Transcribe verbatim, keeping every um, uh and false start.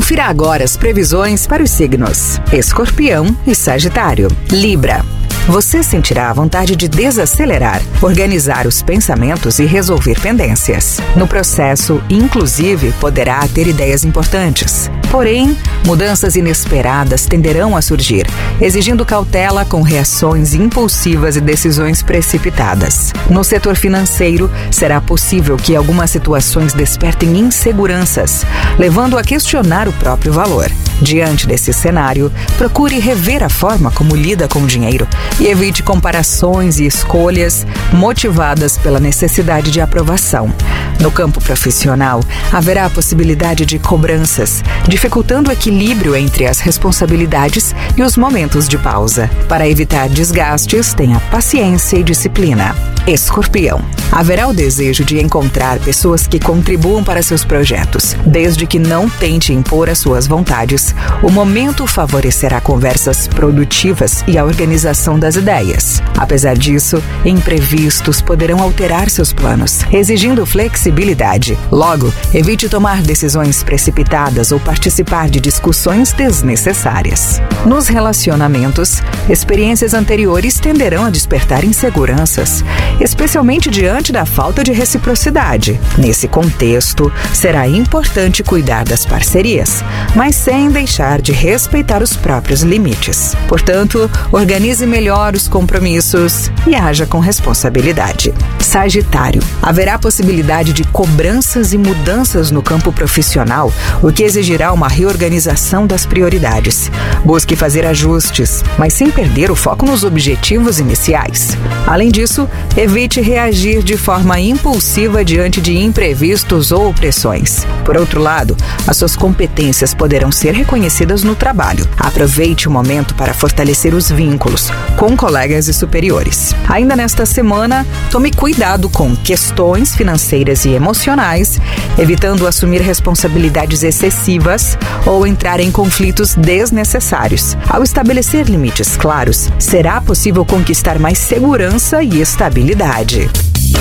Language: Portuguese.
Confira agora as previsões para os signos Escorpião e Sagitário. Libra. Você sentirá a vontade de desacelerar, organizar os pensamentos e resolver pendências. No processo, inclusive, poderá ter ideias importantes. Porém, mudanças inesperadas tenderão a surgir, exigindo cautela com reações impulsivas e decisões precipitadas. No setor financeiro, será possível que algumas situações despertem inseguranças, levando a questionar o próprio valor. Diante desse cenário, procure rever a forma como lida com o dinheiro e evite comparações e escolhas motivadas pela necessidade de aprovação. No campo profissional, haverá a possibilidade de cobranças, dificultando o equilíbrio entre as responsabilidades e os momentos de pausa. Para evitar desgastes, tenha paciência e disciplina. Escorpião. Haverá o desejo de encontrar pessoas que contribuam para seus projetos. Desde que não tente impor as suas vontades, o momento favorecerá conversas produtivas e a organização das ideias. Apesar disso, imprevistos poderão alterar seus planos, exigindo flexibilidade. Logo, evite tomar decisões precipitadas ou participar de discussões desnecessárias. Nos relacionamentos, experiências anteriores tenderão a despertar inseguranças, especialmente diante da falta de reciprocidade. Nesse contexto, será importante cuidar das parcerias, mas sem deixar de respeitar os próprios limites. Portanto, organize melhor os compromissos e haja com responsabilidade. Sagitário. Haverá possibilidade de cobranças e mudanças no campo profissional, o que exigirá uma reorganização das prioridades. Busque fazer ajustes, mas sem perder o foco nos objetivos iniciais. Além disso, evite reagir de forma impulsiva diante de imprevistos ou pressões. Por outro lado, as suas competências poderão ser reconhecidas no trabalho. Aproveite o momento para fortalecer os vínculos com colegas e superiores. Ainda nesta semana, tome cuidado com questões financeiras e emocionais, evitando assumir responsabilidades excessivas ou entrar em conflitos desnecessários. Ao estabelecer limites claros, será possível conquistar mais segurança e estabilidade.